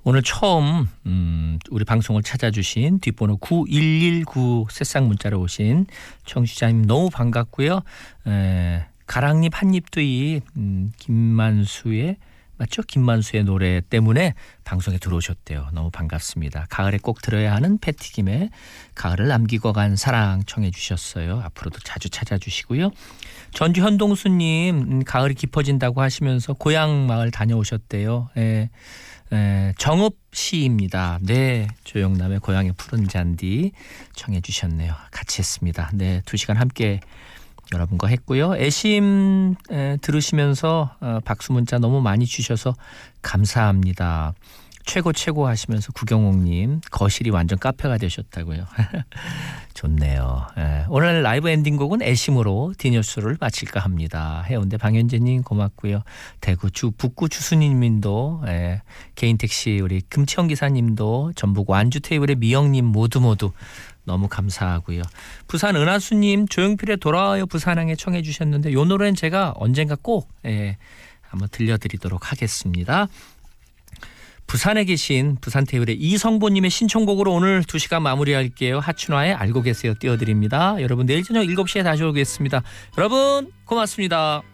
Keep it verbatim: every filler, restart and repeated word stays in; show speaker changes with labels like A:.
A: 오늘 처음 음, 우리 방송을 찾아주신 뒷번호 구일일구 새싹 문자로 오신 청취자님 너무 반갑고요. 에, 가랑잎 한잎두이 음, 김만수의 맞죠? 김만수의 노래 때문에 방송에 들어오셨대요. 너무 반갑습니다. 가을에 꼭 들어야 하는 패티김의 가을을 남기고 간 사랑 청해 주셨어요. 앞으로도 자주 찾아주시고요. 전주 현동수님 음, 가을이 깊어진다고 하시면서 고향 마을 다녀오셨대요. 예. 에, 정읍 시입니다. 네, 조영남의 고향의 푸른 잔디 청해 주셨네요. 같이 했습니다. 네, 두 시간 함께 여러분과 했고요. 애심 에, 들으시면서 어, 박수 문자 너무 많이 주셔서 감사합니다. 최고 최고 하시면서 구경옥님 거실이 완전 카페가 되셨다고요. 좋네요. 예, 오늘 라이브 엔딩곡은 애심으로 디너쇼를 마칠까 합니다. 해운대 방현재님 고맙고요. 대구 주 북구 주수님도 예, 개인 택시 우리 금치영 기사님도 전북 완주 테이블의 미영님 모두 모두 너무 감사하고요. 부산 은하수님 조용필의 돌아와요 부산항에 청해 주셨는데 이 노래는 제가 언젠가 꼭 예, 한번 들려드리도록 하겠습니다. 부산에 계신 부산 테이블의 이성보님의 신청곡으로 오늘 두 시간 마무리할게요. 하춘화의 알고 계세요 띄워드립니다. 여러분 내일 저녁 일곱 시에 다시 오겠습니다. 여러분 고맙습니다.